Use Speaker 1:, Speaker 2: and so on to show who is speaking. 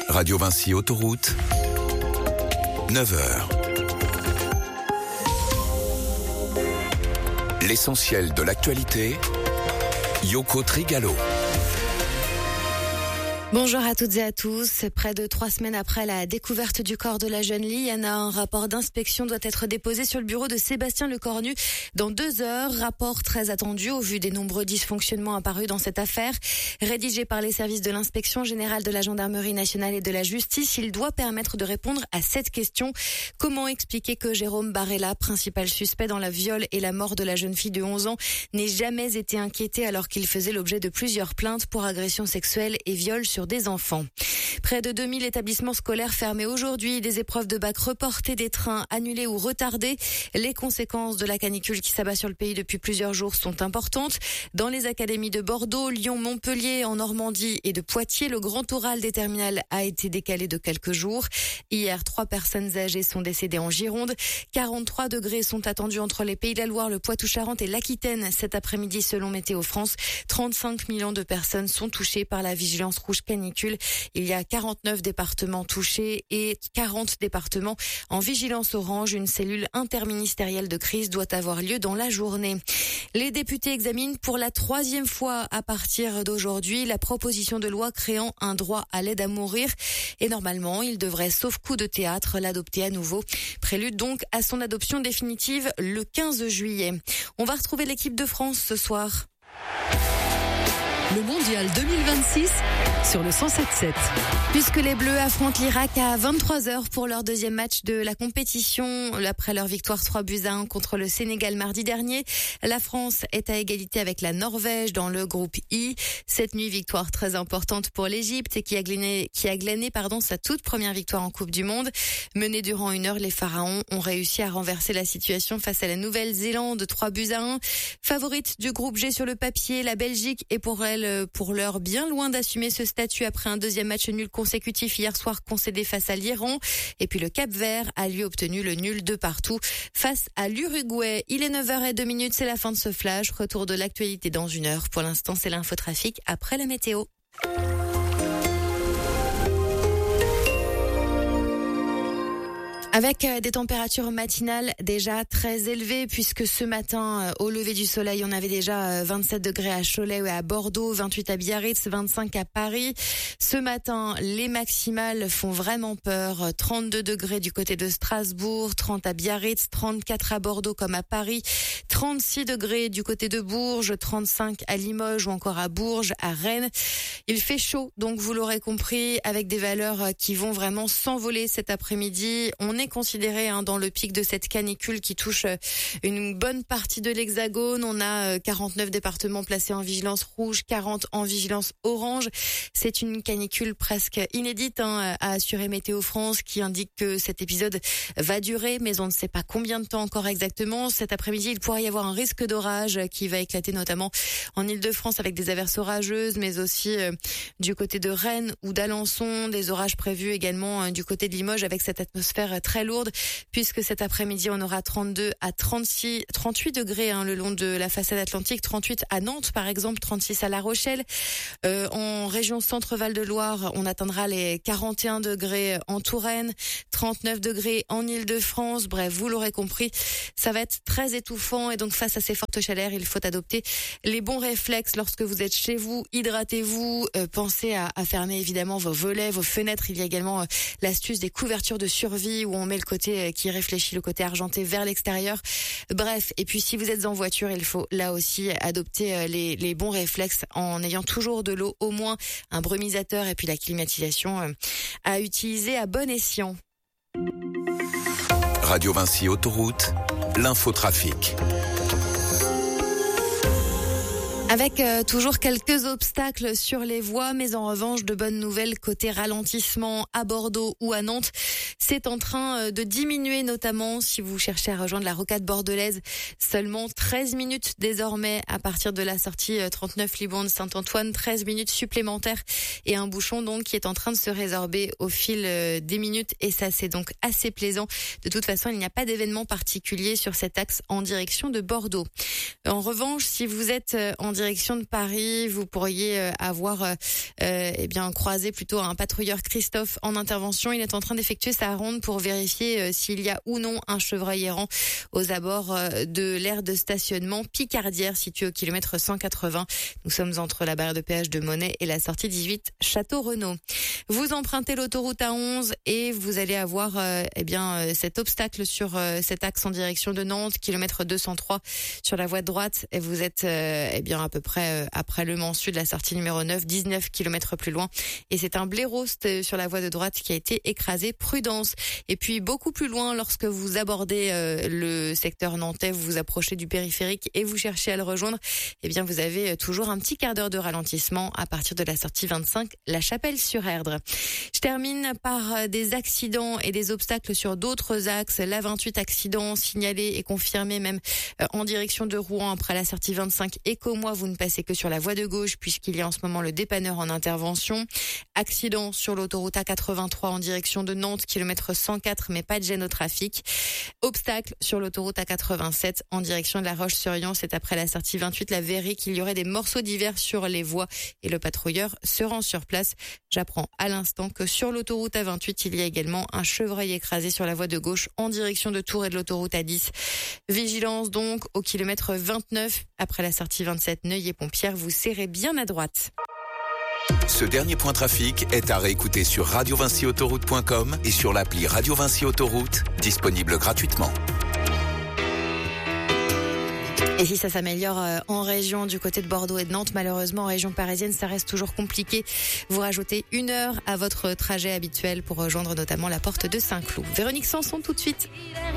Speaker 1: Radio Vinci Autoroute, 9h. L'essentiel de l'actualité, Yoko Trigalo.
Speaker 2: Bonjour à toutes et à tous. Près de 3 semaines après la découverte du corps de la jeune Liana, un rapport d'inspection doit être déposé sur le bureau de Sébastien Lecornu dans 2 heures. Rapport très attendu au vu des nombreux dysfonctionnements apparus dans cette affaire. Rédigé par les services de l'inspection générale de la gendarmerie nationale et de la justice, il doit permettre de répondre à cette question. Comment expliquer que Jérôme Barella, principal suspect dans la viol et la mort de la jeune fille de 11 ans, n'ait jamais été inquiété alors qu'il faisait l'objet de plusieurs plaintes pour agression sexuelle et viol sur des enfants. Près de 2000 établissements scolaires fermés aujourd'hui, des épreuves de bac reportées, des trains annulés ou retardés. Les conséquences de la canicule qui s'abat sur le pays depuis plusieurs jours sont importantes. Dans les académies de Bordeaux, Lyon, Montpellier, en Normandie et de Poitiers, le grand oral des terminales a été décalé de quelques jours. Hier, 3 personnes âgées sont décédées en Gironde. 43 degrés sont attendus entre les Pays de la Loire, le Poitou-Charentes et l'Aquitaine cet après-midi selon Météo France. 35 millions de personnes sont touchées par la vigilance rouge canicule. Il y a 49 départements touchés et 40 départements en vigilance orange. Une cellule interministérielle de crise doit avoir lieu dans la journée. Les députés examinent pour la 3e fois à partir d'aujourd'hui la proposition de loi créant un droit à l'aide à mourir. Et normalement, il devrait, sauf coup de théâtre, l'adopter à nouveau. Prélude donc à son adoption définitive le 15 juillet. On va retrouver l'équipe de France ce soir.
Speaker 3: Le mondial 2026 sur le 107.7.
Speaker 2: Puisque les Bleus affrontent l'Irak à 23h pour leur 2e match de la compétition, après leur victoire 3-1 contre le Sénégal mardi dernier, la France est à égalité avec la Norvège dans le groupe I. Cette nuit, victoire très importante pour l'Égypte qui a glané sa toute première victoire en Coupe du Monde. Menés durant 1 heure, les Pharaons ont réussi à renverser la situation face à la Nouvelle-Zélande 3-1. Favorite du groupe G sur le papier, la Belgique est pour l'heure bien loin d'assumer ce statut après un 2e match nul consécutif hier soir concédé face à l'Iran. Et puis le Cap-Vert a lui obtenu le nul de partout face à l'Uruguay. Il est 9h02, c'est la fin de ce flash. Retour de l'actualité dans 1 heure. Pour l'instant, c'est l'infotrafic après la météo. Avec des températures matinales déjà très élevées puisque ce matin, au lever du soleil, on avait déjà 27 degrés à Cholet et à Bordeaux, 28 à Biarritz, 25 à Paris. Ce matin, les maximales font vraiment peur. 32 degrés du côté de Strasbourg, 30 à Biarritz, 34 à Bordeaux comme à Paris, 36 degrés du côté de Bourges, 35 à Limoges ou encore à Bourges, à Rennes. Il fait chaud, donc vous l'aurez compris, avec des valeurs qui vont vraiment s'envoler cet après-midi. On est considéré dans le pic de cette canicule qui touche une bonne partie de l'Hexagone. On a 49 départements placés en vigilance rouge, 40 en vigilance orange. C'est une canicule presque inédite a assuré Météo France qui indique que cet épisode va durer, mais on ne sait pas combien de temps encore exactement. Cet après-midi, il pourrait y avoir un risque d'orage qui va éclater notamment en Île-de-France avec des averses orageuses, mais aussi du côté de Rennes ou d'Alençon, des orages prévus également du côté de Limoges avec cette atmosphère très lourde, puisque cet après-midi on aura 32 à 38 degrés le long de la façade atlantique, 38 à Nantes par exemple, 36 à La Rochelle. En région Centre-Val de Loire, on atteindra les 41 degrés en Touraine, 39 degrés en Île-de-France. Bref, vous l'aurez compris, ça va être très étouffant et donc face à ces fortes chaleurs, il faut adopter les bons réflexes lorsque vous êtes chez vous. Hydratez-vous, pensez à fermer évidemment vos volets, vos fenêtres. Il y a également l'astuce des couvertures de survie où on met le côté qui réfléchit, le côté argenté vers l'extérieur. Bref, et puis si vous êtes en voiture, il faut là aussi adopter les bons réflexes en ayant toujours de l'eau, au moins un brumisateur et puis la climatisation à utiliser à bon escient.
Speaker 1: Radio Vinci Autoroute, l'infotrafic.
Speaker 2: Avec toujours quelques obstacles sur les voies, mais en revanche de bonnes nouvelles côté ralentissement à Bordeaux ou à Nantes. C'est en train de diminuer, notamment si vous cherchez à rejoindre la rocade bordelaise. Seulement 13 minutes désormais à partir de la sortie 39 Libourne Saint-Antoine, 13 minutes supplémentaires et un bouchon donc qui est en train de se résorber au fil des minutes et ça c'est donc assez plaisant. De toute façon, il n'y a pas d'événement particulier sur cet axe en direction de Bordeaux. En revanche, si vous êtes en direction de Paris, vous pourriez avoir croisé plutôt un patrouilleur Christophe en intervention. Il est en train d'effectuer sa ronde pour vérifier s'il y a ou non un chevreuil errant aux abords de l'aire de stationnement Picardière située au kilomètre 180. Nous sommes entre la barrière de péage de Monet et la sortie 18 Château-Renaud. Vous empruntez l'autoroute A11 et vous allez avoir cet obstacle sur cet axe en direction de Nantes, kilomètre 203 sur la voie de droite, et vous êtes à peu près après Le Mans Sud, la sortie numéro 9, 19 kilomètres plus loin, et c'est un blaireau sur la voie de droite qui a été écrasé. Prudence. Et puis beaucoup plus loin, lorsque vous abordez le secteur nantais, vous vous approchez du périphérique et vous cherchez à le rejoindre, vous avez toujours un petit quart d'heure de ralentissement à partir de la sortie 25 La Chapelle-sur-Erdre. Je termine par des accidents et des obstacles sur d'autres axes. La 28, accident signalé et confirmé même en direction de Rouen après la sortie 25 Écomois. Vous ne passez que sur la voie de gauche puisqu'il y a en ce moment le dépanneur en intervention. Accident sur l'autoroute A83 en direction de Nantes, kilomètre 104, mais pas de gêne au trafic. Obstacle sur l'autoroute A87 en direction de La Roche-sur-Yon. C'est après la sortie 28 La Verrie qu'il y aurait des morceaux divers sur les voies et le patrouilleur se rend sur place. J'apprends à l'instant que sur l'autoroute A28, il y a également un chevreuil écrasé sur la voie de gauche en direction de Tours et de l'autoroute A10. Vigilance donc au kilomètre 29 après la sortie 27 Neuilly-Pompière. Vous serrez bien à droite.
Speaker 1: Ce dernier point trafic est à réécouter sur radiovincyautoroute.com et sur l'appli Radio Vinci Autoroute, disponible gratuitement.
Speaker 2: Et si ça s'améliore en région du côté de Bordeaux et de Nantes, malheureusement en région parisienne, ça reste toujours compliqué. Vous rajoutez 1 heure à votre trajet habituel pour rejoindre notamment la porte de Saint-Cloud. Véronique Sanson tout de suite.